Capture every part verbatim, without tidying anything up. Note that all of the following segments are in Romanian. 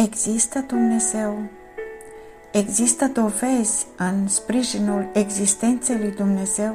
Există Dumnezeu? Există dovezi în sprijinul existenței lui Dumnezeu?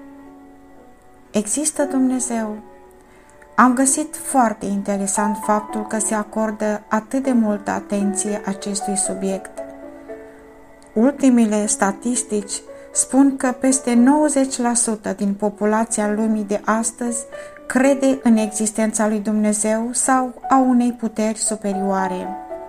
Există Dumnezeu? Am găsit foarte interesant faptul că se acordă atât de multă atenție acestui subiect. Ultimele statistici spun că peste nouăzeci la sută din populația lumii de astăzi crede în existența lui Dumnezeu sau a unei puteri superioare.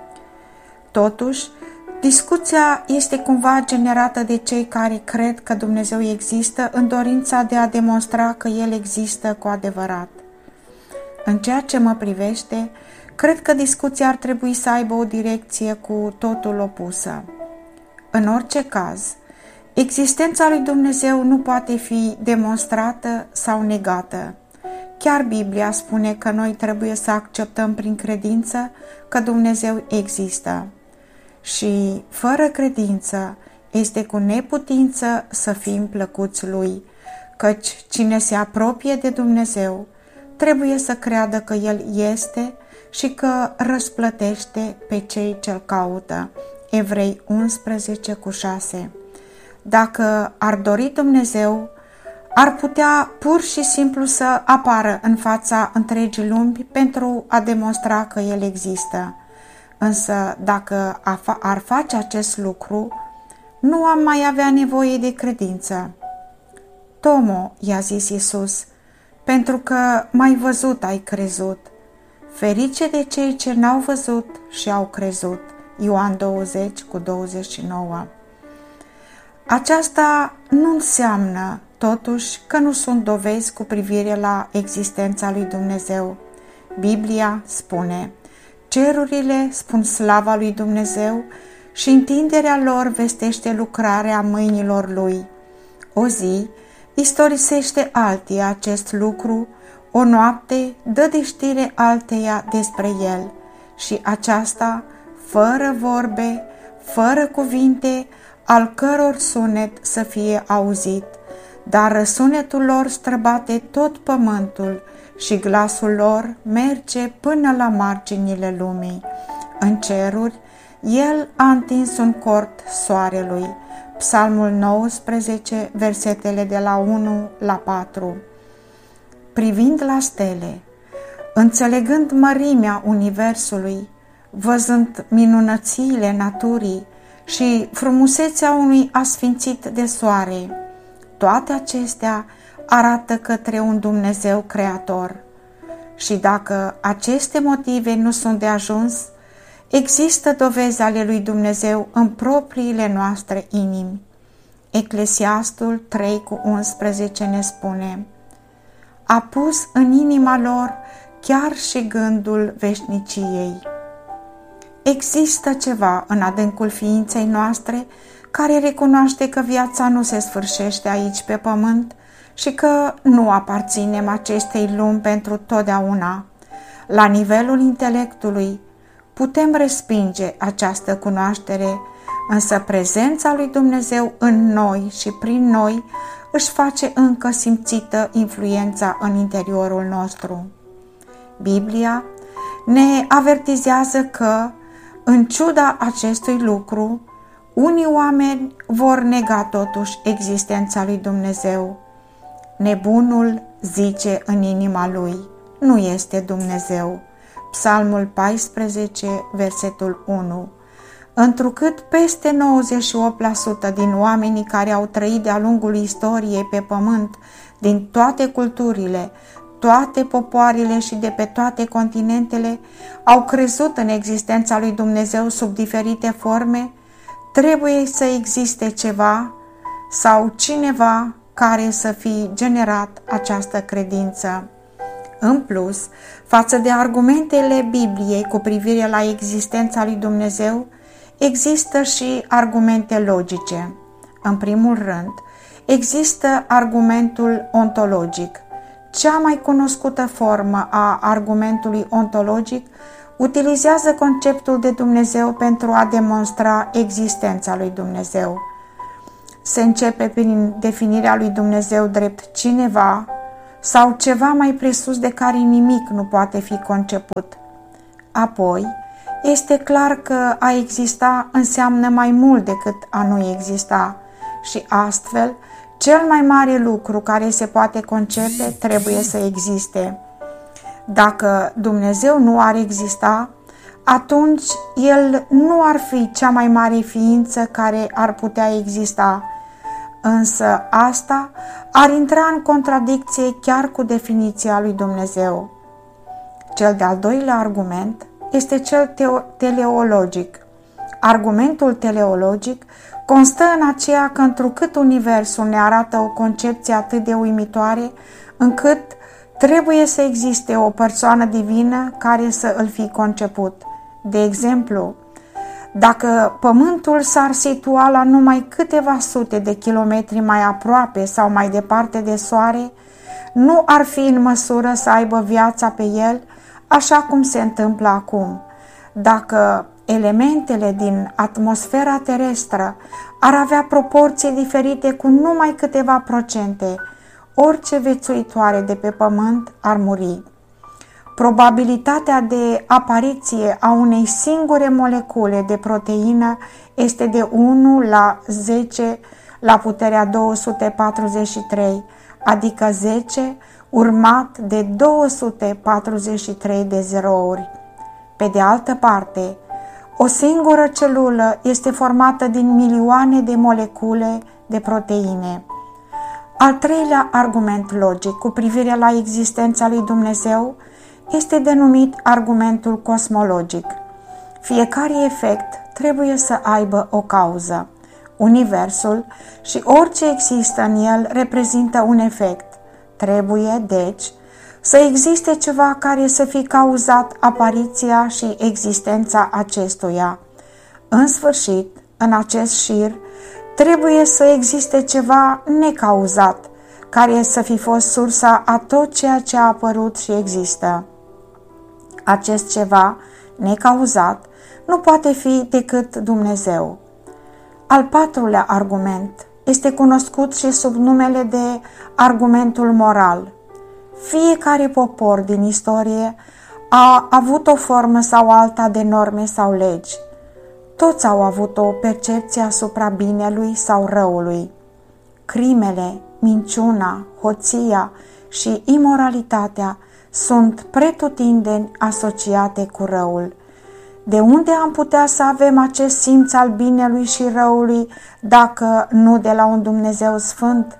Totuși, discuția este cumva generată de cei care cred că Dumnezeu există în dorința de a demonstra că El există cu adevărat. În ceea ce mă privește, cred că discuția ar trebui să aibă o direcție cu totul opusă. În orice caz, existența lui Dumnezeu nu poate fi demonstrată sau negată. Chiar Biblia spune că noi trebuie să acceptăm prin credință că Dumnezeu există. Și fără credință este cu neputință să fim plăcuți Lui, căci cine se apropie de Dumnezeu trebuie să creadă că El este și că răsplătește pe cei ce-L caută. Evrei unsprezece cu șase. Dacă ar dori Dumnezeu, ar putea pur și simplu să apară în fața întregii lumi pentru a demonstra că El există. Însă dacă ar face acest lucru, nu am mai avea nevoie de credință. Tomo, i-a zis Iisus, pentru că m-ai văzut, ai crezut. Ferice de cei ce n-au văzut și au crezut. Ioan douăzeci cu douăzeci și nouă. Aceasta nu înseamnă, totuși, că nu sunt dovezi cu privire la existența lui Dumnezeu. Biblia spune: cerurile spun slava lui Dumnezeu și întinderea lor vestește lucrarea mâinilor Lui. O zi istorisește alteia acest lucru, o noapte dă de știre alteia despre El și aceasta fără vorbe, fără cuvinte, al căror sunet să fie auzit, dar răsunetul lor străbate tot pământul și glasul lor merge până la marginile lumii. În ceruri, El a întins un cort soarelui. Psalmul nouăsprezece, versetele de la unu la patru. Privind la stele, înțelegând mărimea universului, văzând minunățiile naturii și frumusețea unui asfințit de soare, toate acestea arată către un Dumnezeu creator. Și dacă aceste motive nu sunt de ajuns, există dovezi ale lui Dumnezeu în propriile noastre inimi. Eclesiastul trei cu unsprezece ne spune: a pus în inima lor chiar și gândul veșniciei. Există ceva în adâncul ființei noastre care recunoaște că viața nu se sfârșește aici pe pământ și că nu aparținem acestei lumi pentru totdeauna. La nivelul intelectului putem respinge această cunoaștere, însă prezența lui Dumnezeu în noi și prin noi își face încă simțită influența în interiorul nostru. Biblia ne avertizează că, în ciuda acestui lucru, unii oameni vor nega totuși existența lui Dumnezeu. Nebunul zice în inima lui: nu este Dumnezeu. Psalmul paisprezece, versetul unu. Întrucât peste nouăzeci și opt la sută din oamenii care au trăit de-a lungul istoriei pe pământ, din toate culturile, toate popoarele și de pe toate continentele, au crezut în existența lui Dumnezeu sub diferite forme, trebuie să existe ceva sau cineva care să fi generat această credință. În plus, față de argumentele Bibliei cu privire la existența lui Dumnezeu, există și argumente logice. În primul rând, există argumentul ontologic. Cea mai cunoscută formă a argumentului ontologic utilizează conceptul de Dumnezeu pentru a demonstra existența lui Dumnezeu. Se începe prin definirea lui Dumnezeu drept cineva sau ceva mai presus de care nimic nu poate fi conceput. Apoi, este clar că a exista înseamnă mai mult decât a nu exista și astfel, cel mai mare lucru care se poate concepe trebuie să existe. Dacă Dumnezeu nu ar exista, atunci El nu ar fi cea mai mare ființă care ar putea exista, însă asta ar intra în contradicție chiar cu definiția lui Dumnezeu. Cel de-al doilea argument este cel teleologic. Argumentul teleologic constă în aceea că întrucât universul ne arată o concepție atât de uimitoare, încât trebuie să existe o persoană divină care să îl fi conceput. De exemplu, dacă Pământul s-ar situa la numai câteva sute de kilometri mai aproape sau mai departe de Soare, nu ar fi în măsură să aibă viața pe el, așa cum se întâmplă acum. Dacă elementele din atmosfera terestră ar avea proporții diferite cu numai câteva procente, orice viețuitoare de pe Pământ ar muri. Probabilitatea de apariție a unei singure molecule de proteină este de unu la zece la puterea două sute patruzeci și trei, adică zece urmat de două sute patruzeci și trei de zerouri. Pe de altă parte, o singură celulă este formată din milioane de molecule de proteine. Al treilea argument logic cu privire la existența lui Dumnezeu este denumit argumentul cosmologic. Fiecare efect trebuie să aibă o cauză. Universul și orice există în el reprezintă un efect. Trebuie, deci, să existe ceva care să fi cauzat apariția și existența acestuia. În sfârșit, în acest șir, trebuie să existe ceva necauzat, care să fi fost sursa a tot ceea ce a apărut și există. Acest ceva necauzat nu poate fi decât Dumnezeu. Al patrulea argument este cunoscut și sub numele de argumentul moral. Fiecare popor din istorie a avut o formă sau alta de norme sau legi. Toți au avut o percepție asupra binelui sau răului. Crimele, minciuna, hoția și imoralitatea sunt pretutindeni asociate cu răul. De unde am putea să avem acest simț al binelui și răului dacă nu de la un Dumnezeu sfânt?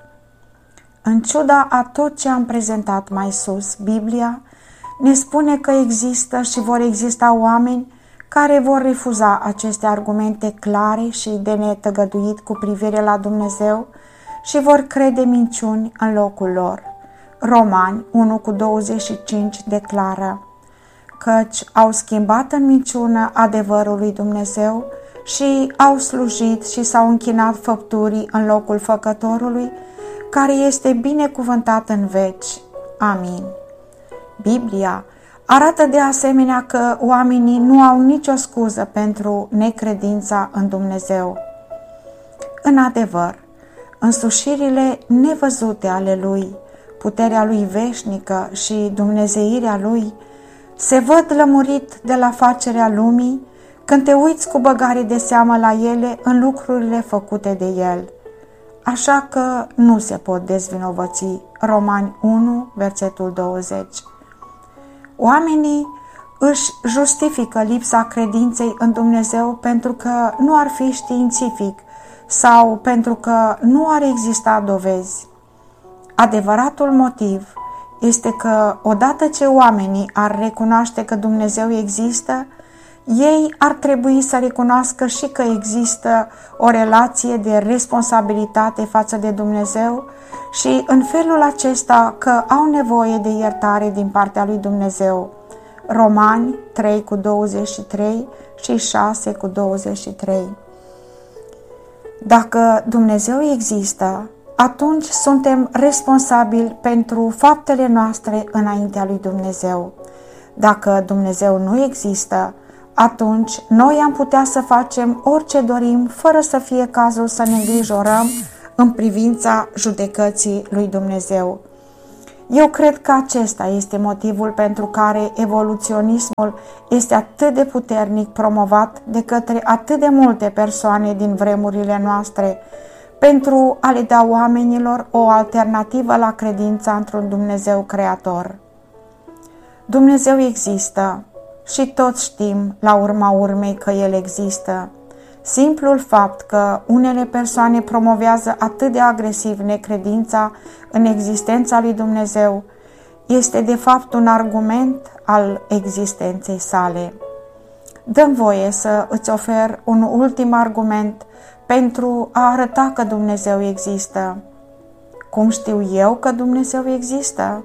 În ciuda a tot ce am prezentat mai sus, Biblia ne spune că există și vor exista oameni care vor refuza aceste argumente clare și de netăgăduit cu privire la Dumnezeu și vor crede minciuni în locul lor. Romani unu cu douăzeci și cinci declară: căci au schimbat în minciună adevărul lui Dumnezeu și au slujit și s-au închinat făpturii în locul Făcătorului, care este binecuvântat în veci. Amin. Biblia arată de asemenea că oamenii nu au nicio scuză pentru necredința în Dumnezeu. În adevăr, însușirile nevăzute ale Lui, puterea Lui veșnică și dumnezeirea Lui se văd lămurit de la facerea lumii când te uiți cu băgare de seamă la ele în lucrurile făcute de El. Așa că nu se pot dezvinovăți. Romani unu, versetul douăzeci. Oamenii își justifică lipsa credinței în Dumnezeu pentru că nu ar fi științific sau pentru că nu ar exista dovezi. Adevăratul motiv este că odată ce oamenii ar recunoaște că Dumnezeu există, ei ar trebui să recunoască și că există o relație de responsabilitate față de Dumnezeu și în felul acesta că au nevoie de iertare din partea lui Dumnezeu. Romani trei cu douăzeci și trei și șase cu douăzeci și trei. Dacă Dumnezeu există, atunci suntem responsabili pentru faptele noastre înaintea lui Dumnezeu. Dacă Dumnezeu nu există, atunci noi am putea să facem orice dorim fără să fie cazul să ne îngrijorăm în privința judecății lui Dumnezeu. Eu cred că acesta este motivul pentru care evoluționismul este atât de puternic promovat de către atât de multe persoane din vremurile noastre, pentru a le da oamenilor o alternativă la credința într-un Dumnezeu creator. Dumnezeu există și toți știm la urma urmei că El există. Simplul fapt că unele persoane promovează atât de agresiv necredința în existența lui Dumnezeu este de fapt un argument al existenței sale. Dă-mi voie să îți ofer un ultim argument pentru a arăta că Dumnezeu există. Cum știu eu că Dumnezeu există?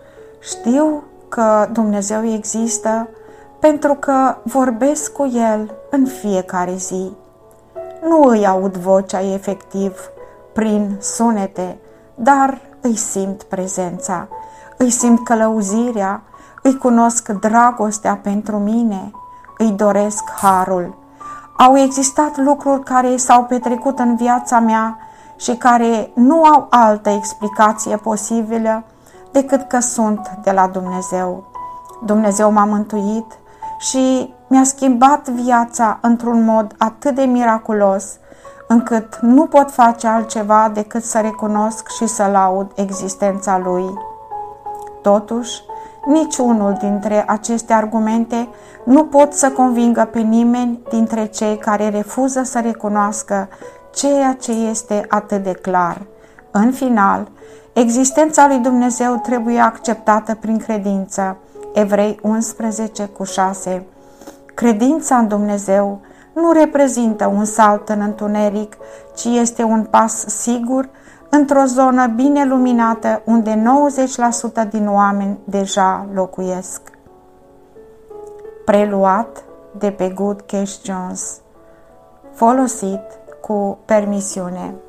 Știu că Dumnezeu există pentru că vorbesc cu El în fiecare zi. Nu îi aud vocea efectiv prin sunete, dar îi simt prezența, îi simt călăuzirea, îi cunosc dragostea pentru mine, îi doresc harul. Au existat lucruri care s-au petrecut în viața mea și care nu au altă explicație posibilă decât că sunt de la Dumnezeu. Dumnezeu m-a mântuit și mi-a schimbat viața într-un mod atât de miraculos, încât nu pot face altceva decât să recunosc și să laud existența Lui. Totuși, niciunul dintre aceste argumente nu pot să convingă pe nimeni dintre cei care refuză să recunoască ceea ce este atât de clar. În final, existența lui Dumnezeu trebuie acceptată prin credință. Evrei unsprezece cu șase. Credința în Dumnezeu nu reprezintă un salt în întuneric, ci este un pas sigur într-o zonă bine luminată unde nouăzeci la sută din oameni deja locuiesc. Preluat de pe Good Cash Jones. Folosit cu permisiune.